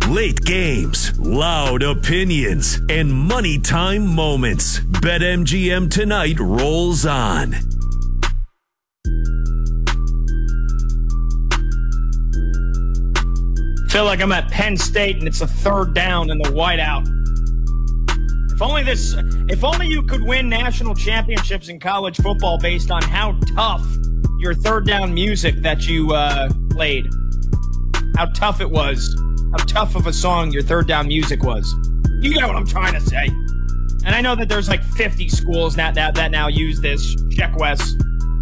Late games, loud opinions, and money time moments. BetMGM Tonight rolls on. Feel like I'm at Penn State and it's a third down in the whiteout. If only you could win national championships in college football based on how tough your third down music that you played. How tough it was. How tough of a song your third down music was. You get what I'm trying to say. And I know that there's like 50 schools that now use this. Check West.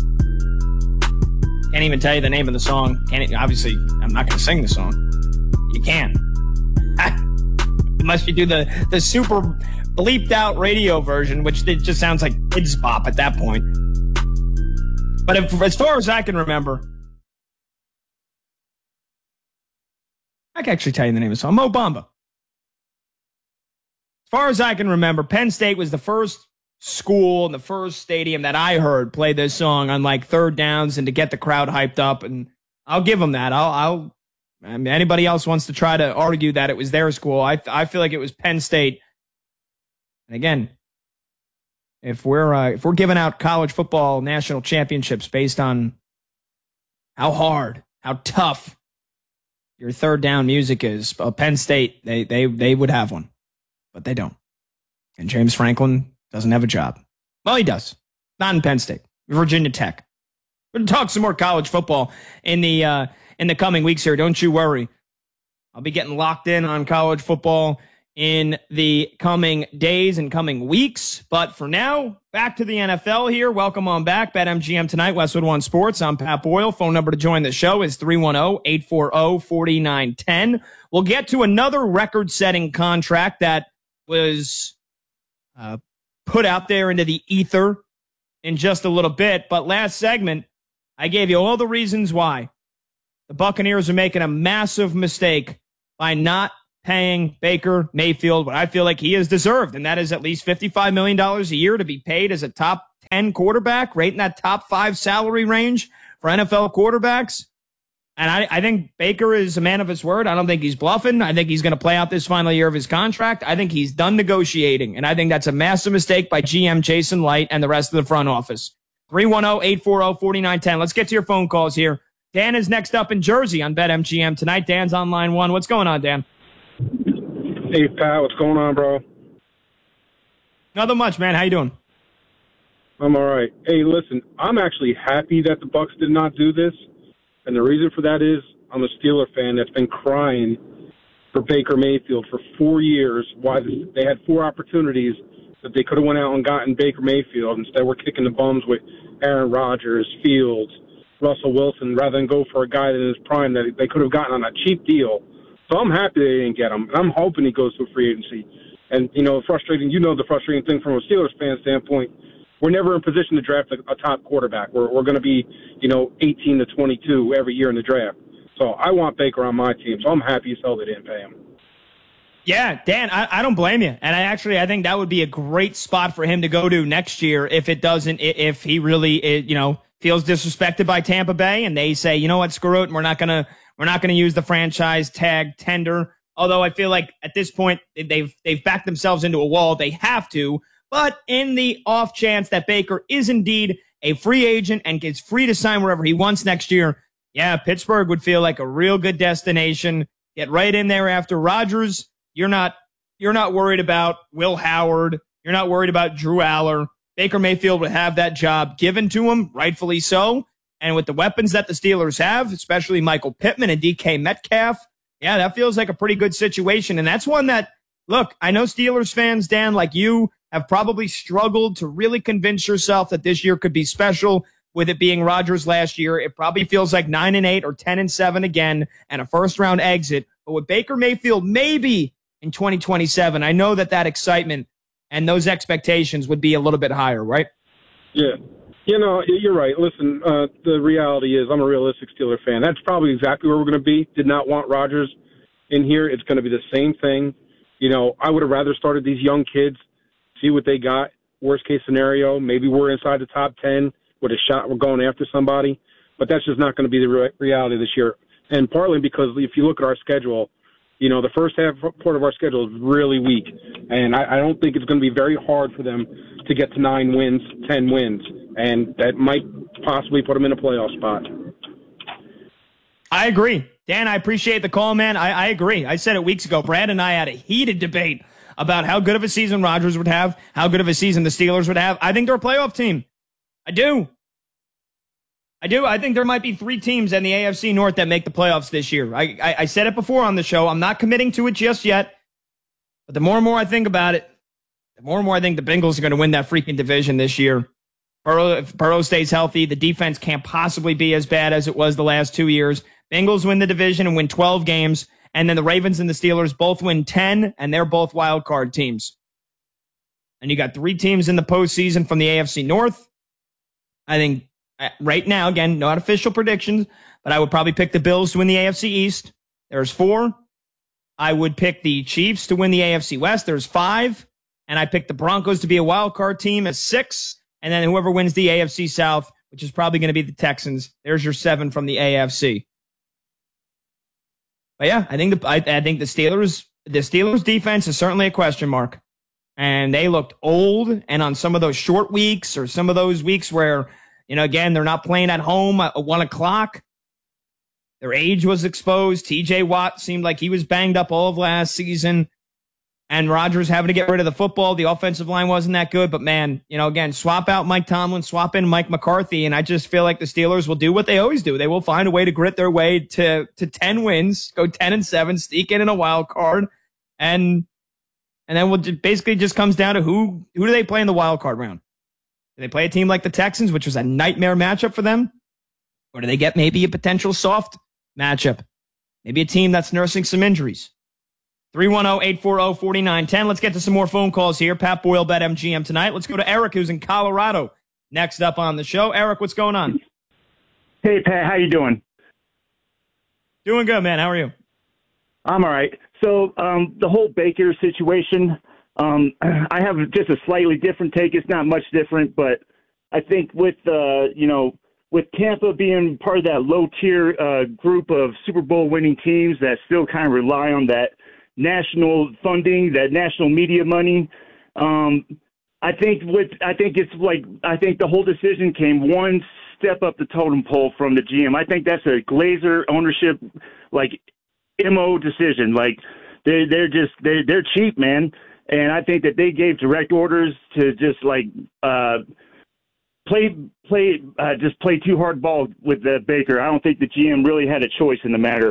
Can't even tell you the name of the song. Obviously, I'm not going to sing the song. You can. Unless you do the super bleeped out radio version, which it just sounds like Kids Bop at that point. But as far as I can remember, I can actually tell you the name of the song. Mo Bamba. As far as I can remember, Penn State was the first school and the first stadium that I heard play this song on like third downs and to get the crowd hyped up. And I'll give them that. I mean, anybody else wants to try to argue that it was their school, I feel like it was Penn State. And again, if we're giving out college football national championships based on how hard, how tough your third down music is, Penn State, they would have one, but they don't. And James Franklin doesn't have a job. Well, he does. Not in Penn State. Virginia Tech. We're going to talk some more college football in the coming weeks here. Don't you worry. I'll be getting locked in on college football in the coming days and coming weeks. But for now, back to the NFL here. Welcome on back. BetMGM Tonight, Westwood One Sports. I'm Pat Boyle. Phone number to join the show is 310-840-4910. We'll get to another record-setting contract that was put out there into the ether in just a little bit. But last segment, I gave you all the reasons why the Buccaneers are making a massive mistake by not paying Baker Mayfield what I feel like he has deserved, and that is at least $55 million a year to be paid as a top 10 quarterback, right in that top 5 salary range for NFL quarterbacks. And I think Baker is a man of his word. I don't think he's bluffing. I think he's going to play out this final year of his contract. I think he's done negotiating, and I think that's a massive mistake by GM Jason Light and the rest of the front office. 310-840-4910. Let's get to your phone calls here. Dan is next up in Jersey on BetMGM Tonight. Dan's on line 1. What's going on, Dan? Hey, Pat. What's going on, bro? Nothing much, man. How you doing? I'm all right. Hey, listen, I'm actually happy that the Bucs did not do this, and the reason for that is I'm a Steeler fan that's been crying for Baker Mayfield for 4 years. Why they had 4 opportunities that they could have went out and gotten Baker Mayfield. Instead, we're kicking the bums with Aaron Rodgers, Fields, Russell Wilson, rather than go for a guy in his prime that they could have gotten on a cheap deal. So I'm happy they didn't get him. I'm hoping he goes to a free agency. And, the frustrating thing from a Steelers fan standpoint, we're never in position to draft a top quarterback. We're going to be, 18 to 22 every year in the draft. So I want Baker on my team. So I'm happy as hell they didn't pay him. Yeah, Dan, I don't blame you. And I think that would be a great spot for him to go to next year if he really, feels disrespected by Tampa Bay and they say, you know what, screw it, and we're not going to use the franchise tag tender. Although I feel like at this point they've backed themselves into a wall. They have to. But in the off chance that Baker is indeed a free agent and gets free to sign wherever he wants next year, yeah, Pittsburgh would feel like a real good destination. Get right in there after Rodgers. You're not worried about Will Howard. You're not worried about Drew Aller. Baker Mayfield would have that job given to him, rightfully so. And with the weapons that the Steelers have, especially Michael Pittman and DK Metcalf, yeah, that feels like a pretty good situation. And that's one that, look, I know Steelers fans, Dan, like you, have probably struggled to really convince yourself that this year could be special with it being Rodgers last year. It probably feels like 9-8 or 10-7 again and a first-round exit. But with Baker Mayfield, maybe in 2027, I know that excitement and those expectations would be a little bit higher, right? Yeah. You're right. Listen, the reality is I'm a realistic Steeler fan. That's probably exactly where we're going to be. Did not want Rodgers in here. It's going to be the same thing. I would have rather started these young kids, see what they got. Worst case scenario, maybe we're inside the top 10 with a shot. We're going after somebody. But that's just not going to be the reality this year. And partly because if you look at our schedule, The first half part of our schedule is really weak, and I don't think it's going to be very hard for them to get to 9 wins, 10 wins, and that might possibly put them in a playoff spot. I agree. Dan, I appreciate the call, man. I agree. I said it weeks ago. Brad and I had a heated debate about how good of a season Rodgers would have, how good of a season the Steelers would have. I think they're a playoff team. I do. I think there might be 3 teams in the AFC North that make the playoffs this year. I said it before on the show. I'm not committing to it just yet. But the more and more I think about it, the more and more I think the Bengals are going to win that freaking division this year. If Burrow stays healthy, the defense can't possibly be as bad as it was the last 2 years. Bengals win the division and win 12 games. And then the Ravens and the Steelers both win 10, and they're both wild card teams. And you got 3 teams in the postseason from the AFC North. I think right now, again, not official predictions, but I would probably pick the Bills to win the AFC East. There's 4. I would pick the Chiefs to win the AFC West. There's 5. And I pick the Broncos to be a wild card team as 6. And then whoever wins the AFC South, which is probably going to be the Texans. There's your 7 from the AFC. But yeah, I think the Steelers defense is certainly a question mark. And they looked old, and on some of those short weeks or some of those weeks where, again, they're not playing at home at 1 o'clock, their age was exposed. TJ Watt seemed like he was banged up all of last season. And Rodgers having to get rid of the football. The offensive line wasn't that good. But, man, again, swap out Mike Tomlin, swap in Mike McCarthy, and I just feel like the Steelers will do what they always do. They will find a way to grit their way to 10 wins, go 10-7, sneak in a wild card, and then basically just comes down to who do they play in the wild card round? Do they play a team like the Texans, which was a nightmare matchup for them? Or do they get maybe a potential soft matchup? Maybe a team that's nursing some injuries? 310-840-4910. Let's get to some more phone calls here. Pat Boyle, BetMGM tonight. Let's go to Eric, who's in Colorado. Next up on the show. Eric, what's going on? Hey, Pat. How you doing? Doing good, man. How are you? I'm all right. So the whole Baker situation, I have just a slightly different take. It's not much different, but I think with Tampa being part of that low-tier group of Super Bowl winning teams that still kind of rely on that national funding, that national media money. I think the whole decision came one step up the totem pole from the GM. I think that's a Glazer ownership, MO decision. They're cheap, man. And I think that they gave direct orders to just play too hard ball with Baker. I don't think the GM really had a choice in the matter.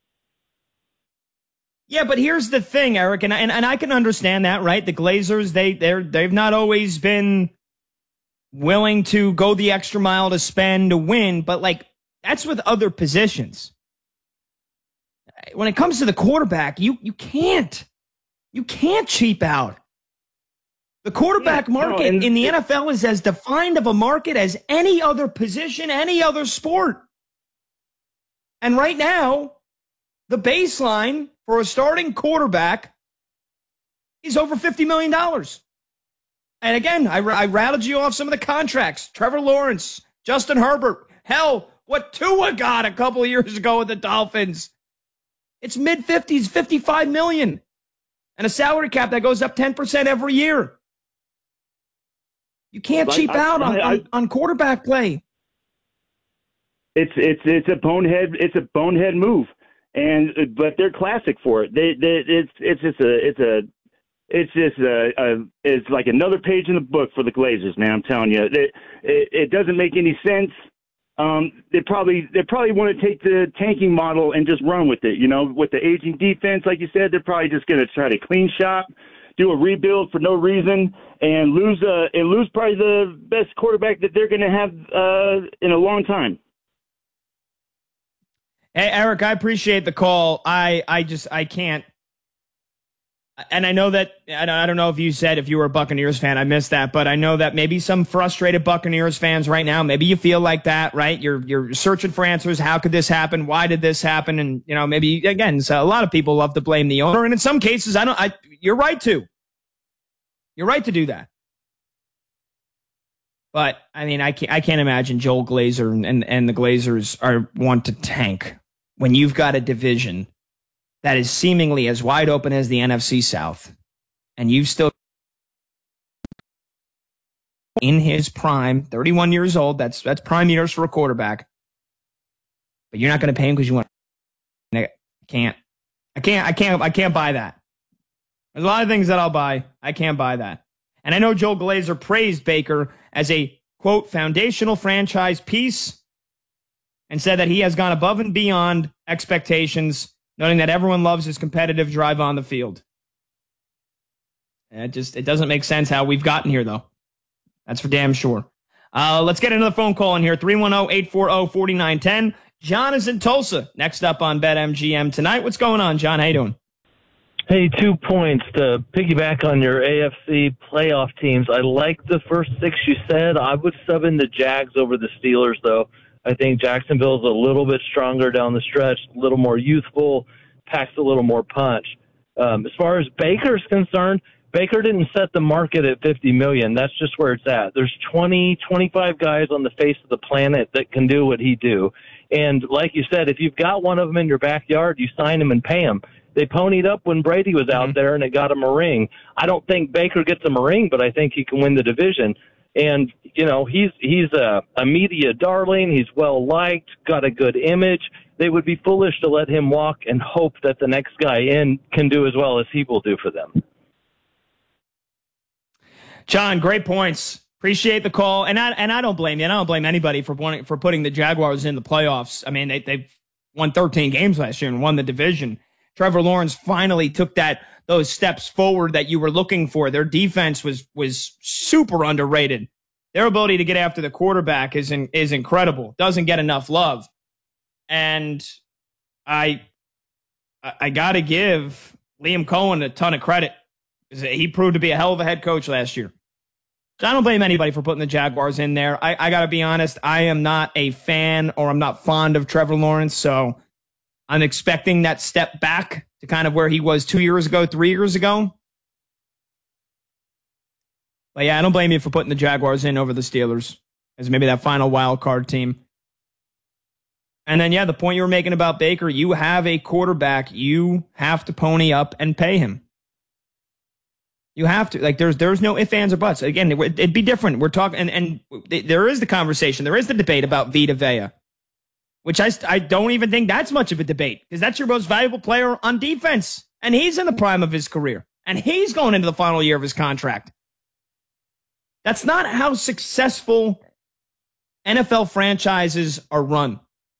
Yeah, but here's the thing, Eric, and I can understand that, right? The Glazers, they've not always been willing to go the extra mile to spend to win, but that's with other positions. When it comes to the quarterback, you can't cheap out. The quarterback market in the NFL is as defined of a market as any other position, any other sport. And right now, the baseline for a starting quarterback is over $50 million. And again, I rattled you off some of the contracts. Trevor Lawrence, Justin Herbert. Hell, what Tua got a couple of years ago with the Dolphins. It's mid-50s, $55 million. And a salary cap that goes up 10% every year. You can't cheap out on quarterback play. It's a bonehead move. But they're classic for it. It's like another page in the book for the Glazers, man. I'm telling you, it doesn't make any sense. They probably want to take the tanking model and just run with it. With the aging defense, like you said, they're probably just going to try to clean shop, do a rebuild for no reason, and lose probably the best quarterback that they're going to have in a long time. Hey, Eric, I appreciate the call. I can't. And I know that, I don't know if you said if you were a Buccaneers fan, I missed that, but I know that maybe some frustrated Buccaneers fans right now, maybe you feel like that, right? You're searching for answers. How could this happen? Why did this happen? And, maybe, again, so a lot of people love to blame the owner. And in some cases, you're right to. You're right to do that. But, I can't imagine Joel Glazer and the Glazers want to tank when you've got a division that is seemingly as wide open as the NFC South, and you still in his prime, 31 years old, that's prime years for a quarterback, but you're not going to pay him because you want. I can't buy that. There's a lot of things that I'll buy. I can't buy that. And I know Joel Glazer praised Baker as a, quote, foundational franchise piece and said that he has gone above and beyond expectations, noting that everyone loves his competitive drive on the field. And it doesn't make sense how we've gotten here, though. That's for damn sure. Let's get another phone call in here, 310-840-4910. John is in Tulsa, next up on BetMGM tonight. What's going on, John? How you doing? Hey, 2 points to piggyback on your AFC playoff teams. I like the first 6 you said. I would sub in the Jags over the Steelers, though. I think Jacksonville's a little bit stronger down the stretch, a little more youthful, packs a little more punch. As far as Baker's concerned, Baker didn't set the market at $50 million. That's just where it's at. There's 20, 25 guys on the face of the planet that can do what he do. And like you said, if you've got one of them in your backyard, you sign him and pay him. They ponied up when Brady was out there, and it got him a ring. I don't think Baker gets him a ring, but I think he can win the division. And, you know, he's a media darling. He's well-liked, got a good image. They would be foolish to let him walk and hope that the next guy in can do as well as he will do for them. John, great points. Appreciate the call. And I don't blame you. And I don't blame anybody for putting the Jaguars in the playoffs. I mean, they've won 13 games last year and won the division. Trevor Lawrence finally took those steps forward that you were looking for. Their defense was super underrated. Their ability to get after the quarterback is incredible. Doesn't get enough love. And I got to give Liam Cohen a ton of credit. He proved to be a hell of a head coach last year. So I don't blame anybody for putting the Jaguars in there. I got to be honest. I am not a fan, or I'm not fond of Trevor Lawrence. So I'm expecting that step back to kind of where he was 2 years ago, 3 years ago. But yeah, I don't blame you for putting the Jaguars in over the Steelers as maybe that final wild card team. And then, yeah, the point you were making about Baker, you have a quarterback. You have to pony up and pay him. You have to. Like, there's no ifs, ands, or buts. Again, it'd be different. We're talking, and there is the conversation. There is the debate about Vita Vea, which I don't even think that's much of a debate, because that's your most valuable player on defense. And he's in the prime of his career. And he's going into the final year of his contract. That's not how successful NFL franchises are run.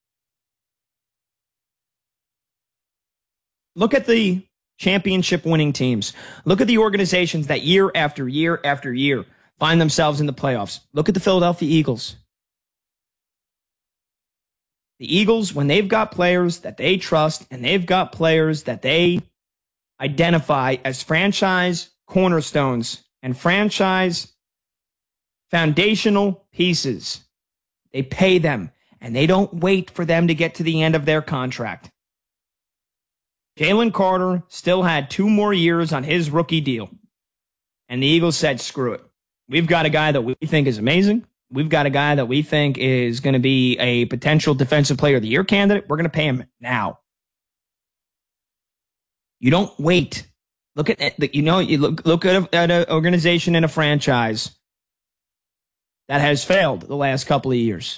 Look at the championship winning teams. Look at the organizations that year after year after year find themselves in the playoffs. Look at the Philadelphia Eagles. The Eagles, when they've got players that they trust and they've got players that they identify as franchise cornerstones and franchise foundational pieces, they pay them, and they don't wait for them to get to the end of their contract. Jalen Carter still had 2 more years on his rookie deal. And the Eagles said, screw it. We've got a guy that we think is amazing. We've got a guy that we think is going to be a potential defensive player of the year candidate. We're going to pay him now. You don't wait. Look at, you look at an organization and a franchise that has failed the last couple of years.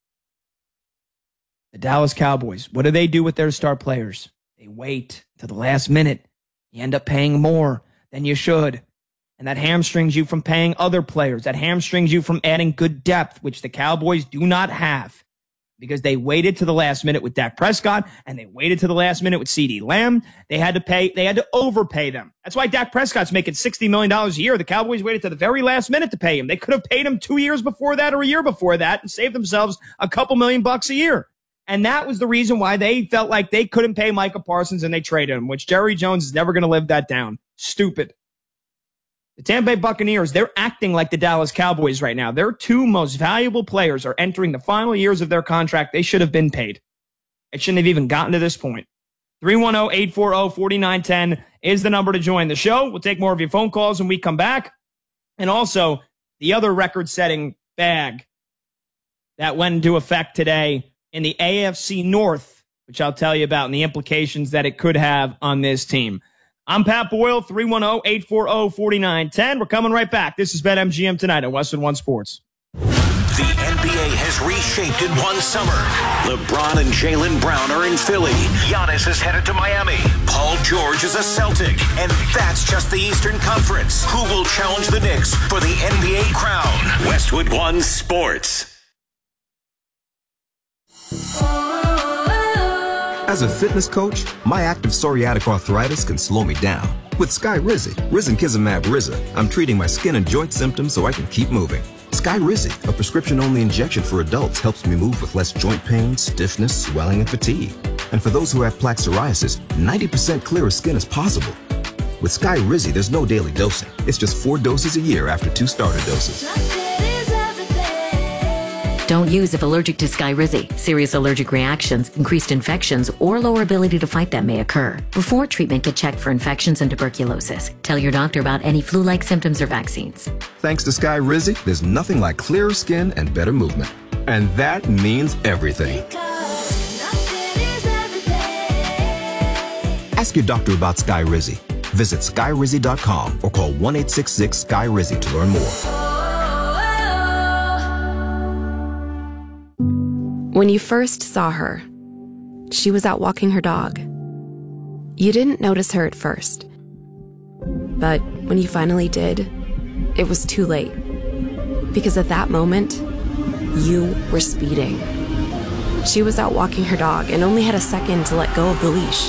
The Dallas Cowboys. What do they do with their star players? They wait to the last minute. You end up paying more than you should. And that hamstrings you from paying other players. That hamstrings you from adding good depth, which the Cowboys do not have, because they waited to the last minute with Dak Prescott, and they waited to the last minute with CeeDee Lamb. They had to overpay them. That's why Dak Prescott's making $60 million a year. The Cowboys waited to the very last minute to pay him. They could have paid him 2 years before that or a year before that and saved themselves a couple $1,000,000 a year. And that was the reason why they felt like they couldn't pay Micah Parsons, and they traded him, which Jerry Jones is never going to live that down. Stupid. The Tampa Bay Buccaneers, they're acting like the Dallas Cowboys right now. Their 2 most valuable players are entering the final years of their contract. They should have been paid. It shouldn't have even gotten to this point. 310-840-4910 is the number to join the show. We'll take more of your phone calls when we come back. And also, the other record-setting bag that went into effect today in the AFC North which I'll tell you about and the implications that it could have on this team. I'm Pat Boyle, 310-840-4910. We're coming right back. This is BetMGM Tonight on Westwood One Sports. The NBA has reshaped in one summer. LeBron and Jaylen Brown are in Philly. Giannis is headed to Miami. Paul George is a Celtic. And that's just the Eastern Conference. Who will challenge the Knicks for the NBA crown? Westwood One Sports. As a fitness coach, my active psoriatic arthritis can slow me down. With Skyrizi, Risankizumab Riza, I'm treating my skin and joint symptoms so I can keep moving. Skyrizi, a prescription-only injection for adults, helps me move with less joint pain, stiffness, swelling, and fatigue. And for those who have plaque psoriasis, 90% clearer skin is possible. With Skyrizi, there's no daily dosing. It's just 4 doses a year after 2 starter doses. Don't use if allergic to Skyrizi. Serious allergic reactions, increased infections, or lower ability to fight them may occur. Before treatment, get checked for infections and tuberculosis. Tell your doctor about any flu-like symptoms or vaccines. Thanks to Skyrizi, there's nothing like clearer skin and better movement. And that means everything. Ask your doctor about Skyrizi. Visit Skyrizi.com or call 1-866-SKY-RIZI to learn more. When you first saw her, she was out walking her dog. You didn't notice her at first. But when you finally did, it was too late. Because at that moment, you were speeding. She was out walking her dog and only had a second to let go of the leash.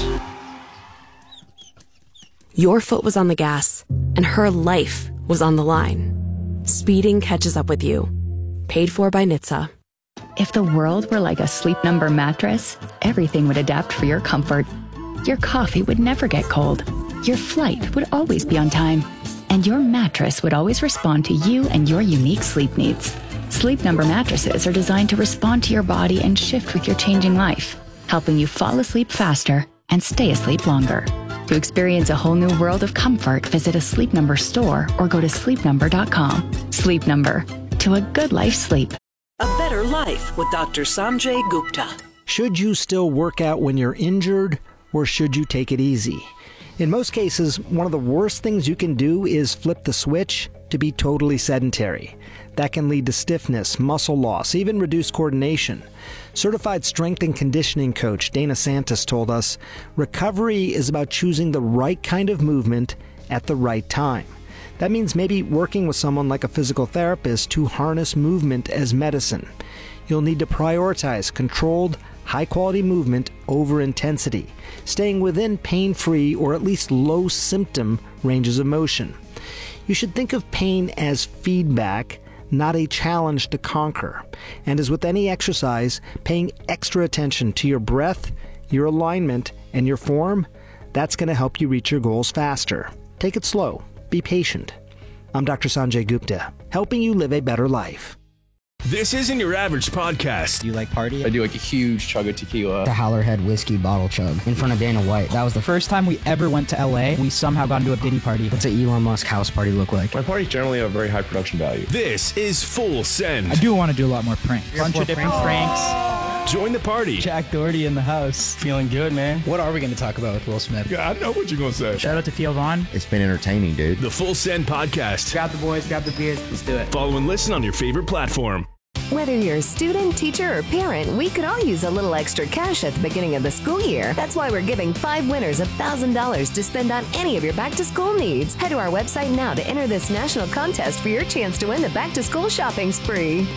Your foot was on the gas, and her life was on the line. Speeding catches up with you. Paid for by NHTSA. If the world were like a Sleep Number mattress, everything would adapt for your comfort. Your coffee would never get cold. Your flight would always be on time. And your mattress would always respond to you and your unique sleep needs. Sleep Number mattresses are designed to respond to your body and shift with your changing life, helping you fall asleep faster and stay asleep longer. To experience a whole new world of comfort, visit a Sleep Number store or go to sleepnumber.com. Sleep Number. To a good life sleep. A better life with Dr. Sanjay Gupta. Should you still work out when you're injured, or should you take it easy? In most cases, one of the worst things you can do is flip the switch to be totally sedentary. That can lead to stiffness, muscle loss, even reduced coordination. Certified strength and conditioning coach Dana Santos told us, recovery is about choosing the right kind of movement at the right time. That means maybe working with someone like a physical therapist to harness movement as medicine. You'll need to prioritize controlled, high-quality movement over intensity, staying within pain-free or at least low-symptom ranges of motion. You should think of pain as feedback, not a challenge to conquer. And as with any exercise, paying extra attention to your breath, your alignment, and your form, that's going to help you reach your goals faster. Take it slow. Be patient. I'm Dr. Sanjay Gupta, helping you live a better life. This isn't your average podcast. Do you like party? I do like a huge chug of tequila. The Howlerhead whiskey bottle chug in front of Dana White. That was the first time we ever went to LA. We somehow got into a Diddy party. What's an Elon Musk house party look like? My parties generally have very high production value. This is Full Send. I do want to do a lot more pranks. Bunch of different pranks. Join the party. Jack Doherty in the house. Feeling good, man. What are we going to talk about with Will Smith? Yeah, I know what you're going to say. Shout out to Theo Vaughn. It's been entertaining, dude. The Full Send Podcast. Grab the boys, grab the beers, let's do it. Follow and listen on your favorite platform. Whether you're a student, teacher, or parent, we could all use a little extra cash at the beginning of the school year. That's why we're giving 5 winners $1,000 to spend on any of your back-to-school needs. Head to our website now to enter this national contest for your chance to win the back-to-school shopping spree.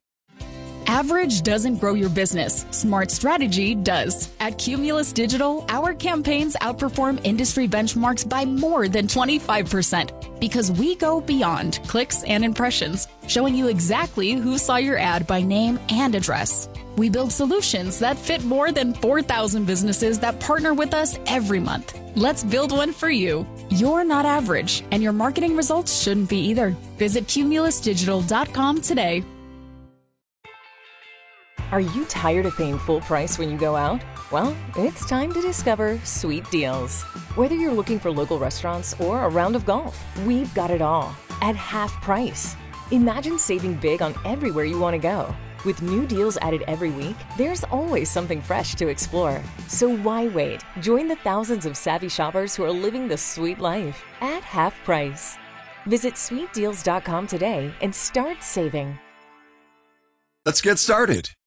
Average doesn't grow your business. Smart strategy does. At Cumulus Digital, our campaigns outperform industry benchmarks by more than 25% because we go beyond clicks and impressions, showing you exactly who saw your ad by name and address. We build solutions that fit more than 4,000 businesses that partner with us every month. Let's build one for you. You're not average, and your marketing results shouldn't be either. Visit cumulusdigital.com today. Are you tired of paying full price when you go out? Well, it's time to discover Sweet Deals. Whether you're looking for local restaurants or a round of golf, we've got it all at half price. Imagine saving big on everywhere you want to go. With new deals added every week, there's always something fresh to explore. So why wait? Join the thousands of savvy shoppers who are living the sweet life at half price. Visit sweetdeals.com today and start saving. Let's get started.